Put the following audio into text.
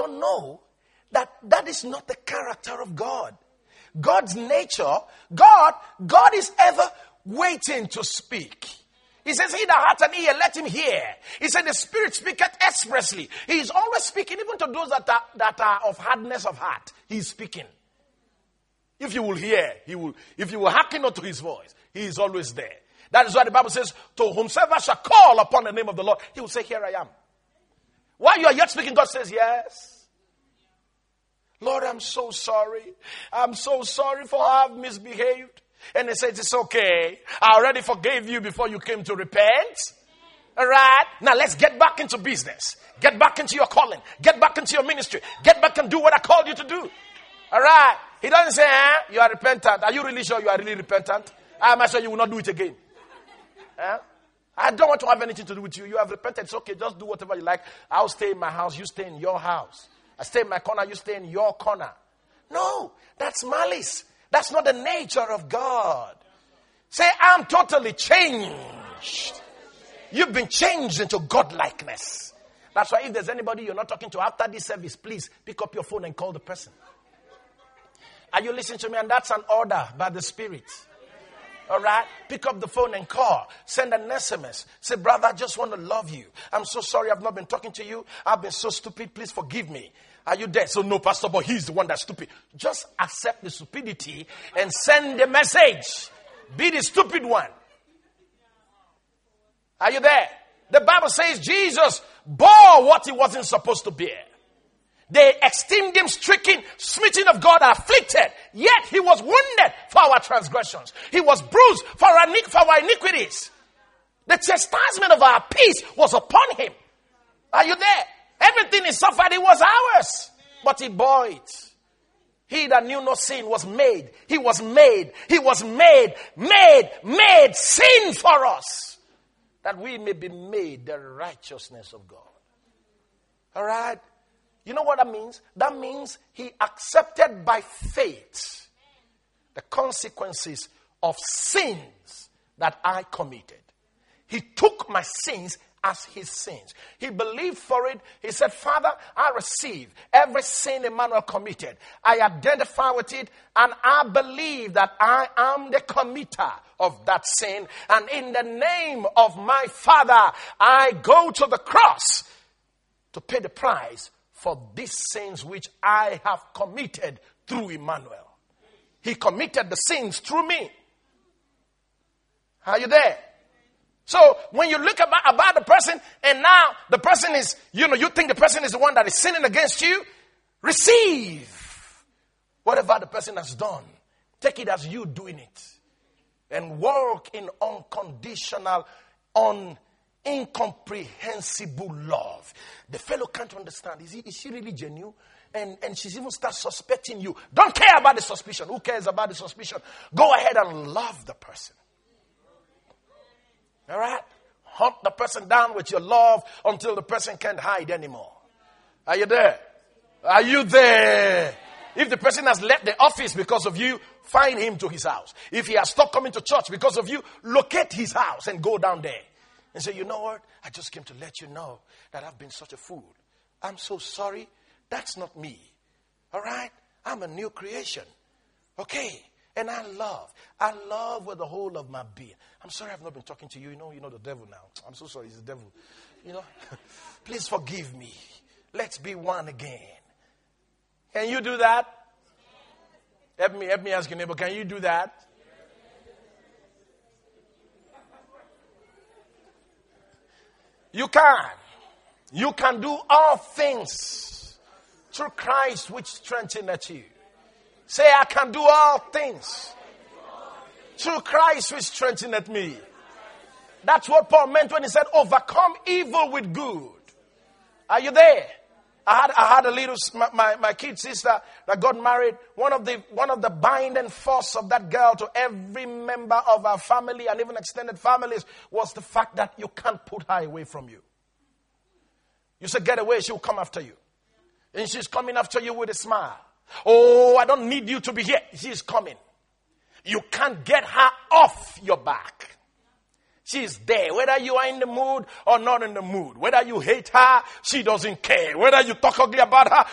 don't know that is not the character of God. God's nature, God is ever waiting to speak. He says, he that hath an ear, let him hear. He said, the Spirit speaketh expressly. He is always speaking, even to those that are of hardness of heart. He is speaking. If you will hear, if you will hearken unto his voice, he is always there. That is why the Bible says, to whomsoever shall call upon the name of the Lord, he will say, here I am. While you are yet speaking, God says, yes. Lord, I'm so sorry. I'm so sorry for how I've misbehaved. And he says, it's okay. I already forgave you before you came to repent. All right. Now let's get back into business. Get back into your calling. Get back into your ministry. Get back and do what I called you to do. All right. He doesn't say, you are repentant. Are you really sure you are really repentant? I'm sure you will not do it again. I don't want to have anything to do with you. You have repented. It's okay. Just do whatever you like. I'll stay in my house. You stay in your house. I stay in my corner. You stay in your corner. No, that's malice. That's not the nature of God. Say, I'm totally changed. You've been changed into God-likeness. That's why if there's anybody you're not talking to after this service, please pick up your phone and call the person. Are you listening to me? And that's an order by the Spirit. All right? Pick up the phone and call. Send an SMS. Say, brother, I just want to love you. I'm so sorry I've not been talking to you. I've been so stupid. Please forgive me. Are you there? So no, pastor, but he's the one that's stupid. Just accept the stupidity and send the message. Be the stupid one. Are you there? The Bible says Jesus bore what he wasn't supposed to bear. They esteemed him stricken, smitten of God, afflicted. Yet he was wounded for our transgressions. He was bruised for our iniquities. The chastisement of our peace was upon him. Are you there? Everything he suffered, it was ours. But he bore it. He that knew no sin was made. He was made sin for us. That we may be made the righteousness of God. All right? You know what that means? That means he accepted by faith the consequences of sins that I committed. He took my sins as his sins. He believed for it. He said, Father, I receive every sin Emmanuel committed. I identify with it, and I believe that I am the committer of that sin. And in the name of my Father, I go to the cross to pay the price for these sins which I have committed through Emmanuel. He committed the sins through me. Are you there? So when you look about the person, and now the person is, you think the person is the one that is sinning against you, receive whatever the person has done. Take it as you doing it. And walk in unconditional, incomprehensible love. The fellow can't understand. Is she really genuine? And she's even start suspecting you. Don't care about the suspicion. Who cares about the suspicion? Go ahead and love the person. All right? Hunt the person down with your love until the person can't hide anymore. Are you there? Are you there? If the person has left the office because of you, find him to his house. If he has stopped coming to church because of you, locate his house and go down there. And say, you know what? I just came to let you know that I've been such a fool. I'm so sorry. That's not me. All right? I'm a new creation. Okay? And I love with the whole of my being. I'm sorry I've not been talking to you. You know the devil now. I'm so sorry, he's the devil. Please forgive me. Let's be one again. Can you do that? Help me ask your neighbor, can you do that? You can. You can do all things through Christ which strengtheneth you. Say, I can do all things through Christ which strengtheneth me. That's what Paul meant when he said, overcome evil with good. Are you there? I had a little, my kid sister that got married. One of the binding force of that girl to every member of our family and even extended families was the fact that you can't put her away from you. You say, get away, she'll come after you. And she's coming after you with a smile. Oh, I don't need you to be here. She's coming. You can't get her off your back. She's there. Whether you are in the mood or not in the mood. Whether you hate her, she doesn't care. Whether you talk ugly about her